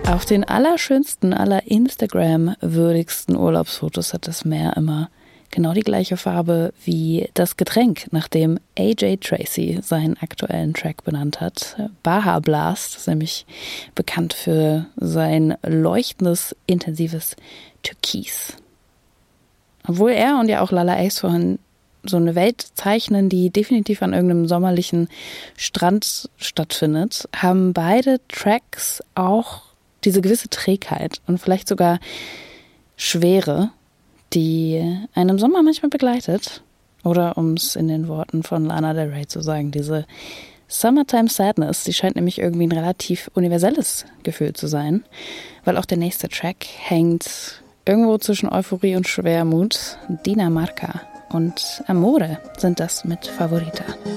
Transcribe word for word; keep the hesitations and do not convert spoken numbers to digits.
Auf den allerschönsten, aller Instagram-würdigsten Urlaubsfotos hat das Meer immer genau die gleiche Farbe wie das Getränk, nach dem A J Tracey seinen aktuellen Track benannt hat. Baja Blast ist nämlich bekannt für sein leuchtendes, intensives Türkis. Obwohl er und ja auch Lala Ace vorhin so eine Welt zeichnen, die definitiv an irgendeinem sommerlichen Strand stattfindet, haben beide Tracks auch diese gewisse Trägheit und vielleicht sogar Schwere, die einen im Sommer manchmal begleitet. Oder um es in den Worten von Lana Del Rey zu sagen, diese Summertime Sadness, die scheint nämlich irgendwie ein relativ universelles Gefühl zu sein, weil auch der nächste Track hängt irgendwo zwischen Euphorie und Schwermut. Dinamarca und Amore sind das mit Favorita.